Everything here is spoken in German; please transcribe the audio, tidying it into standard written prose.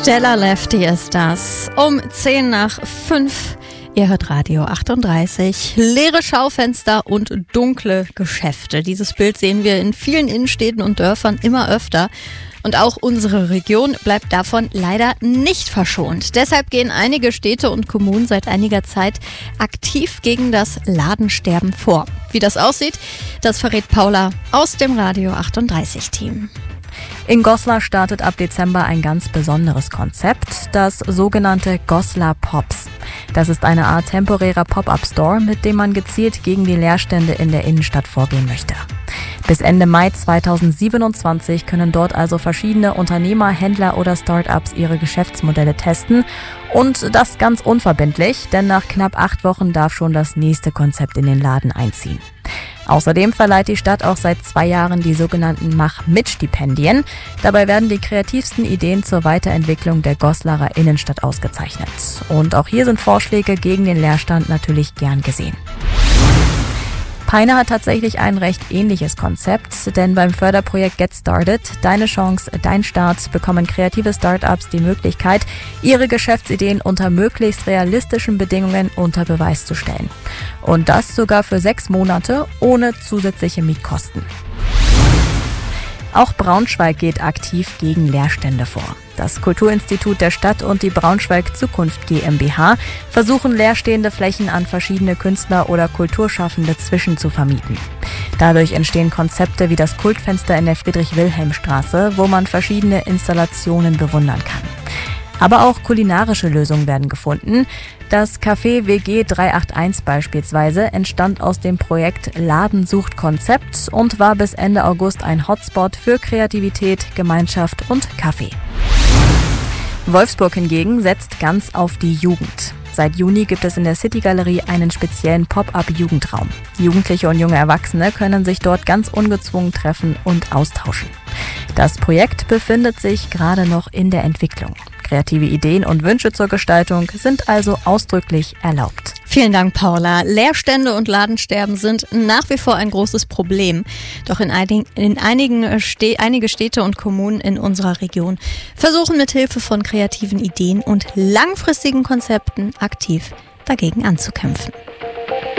Stella Lefty ist das. Um 10:05. Ihr hört Radio 38. Leere Schaufenster und dunkle Geschäfte. Dieses Bild sehen wir in vielen Innenstädten und Dörfern immer öfter. Und auch unsere Region bleibt davon leider nicht verschont. Deshalb gehen einige Städte und Kommunen seit einiger Zeit aktiv gegen das Ladensterben vor. Wie das aussieht, das verrät Paula aus dem Radio 38 Team. In Goslar startet ab Dezember ein ganz besonderes Konzept, das sogenannte Goslar Pops. Das ist eine Art temporärer Pop-up-Store, mit dem man gezielt gegen die Leerstände in der Innenstadt vorgehen möchte. Bis Ende Mai 2027 können dort also verschiedene Unternehmer, Händler oder Start-ups ihre Geschäftsmodelle testen. Und das ganz unverbindlich, denn nach knapp 8 Wochen darf schon das nächste Konzept in den Laden einziehen. Außerdem verleiht die Stadt auch seit 2 Jahren die sogenannten Mach-Mit-Stipendien. Dabei werden die kreativsten Ideen zur Weiterentwicklung der Goslarer Innenstadt ausgezeichnet. Und auch hier sind Vorschläge gegen den Leerstand natürlich gern gesehen. Peine hat tatsächlich ein recht ähnliches Konzept, denn beim Förderprojekt Get Started, Deine Chance, Dein Start, bekommen kreative Startups die Möglichkeit, ihre Geschäftsideen unter möglichst realistischen Bedingungen unter Beweis zu stellen. Und das sogar für 6 Monate ohne zusätzliche Mietkosten. Auch Braunschweig geht aktiv gegen Leerstände vor. Das Kulturinstitut der Stadt und die Braunschweig Zukunft GmbH versuchen leerstehende Flächen an verschiedene Künstler oder Kulturschaffende zwischenzuvermieten. Dadurch entstehen Konzepte wie das Kultfenster in der Friedrich-Wilhelm-Straße, wo man verschiedene Installationen bewundern kann. Aber auch kulinarische Lösungen werden gefunden. Das Café WG 381 beispielsweise entstand aus dem Projekt Laden sucht Konzept und war bis Ende August ein Hotspot für Kreativität, Gemeinschaft und Kaffee. Wolfsburg hingegen setzt ganz auf die Jugend. Seit Juni gibt es in der City-Galerie einen speziellen Pop-up-Jugendraum. Jugendliche und junge Erwachsene können sich dort ganz ungezwungen treffen und austauschen. Das Projekt befindet sich gerade noch in der Entwicklung. Kreative Ideen und Wünsche zur Gestaltung sind also ausdrücklich erlaubt. Vielen Dank, Paula. Leerstände und Ladensterben sind nach wie vor ein großes Problem. Doch einige Städte und Kommunen in unserer Region versuchen mit Hilfe von kreativen Ideen und langfristigen Konzepten aktiv dagegen anzukämpfen.